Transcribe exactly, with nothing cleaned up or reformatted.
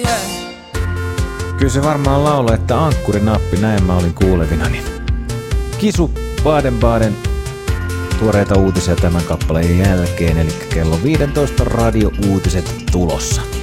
Kyllä se varmaan laulaa, että ankkurinappi, näin mä olin kuulevinani. Kisu Baden-Baden, tuoreita uutisia tämän kappaleen jälkeen, eli kello viisitoista radio-uutiset tulossa.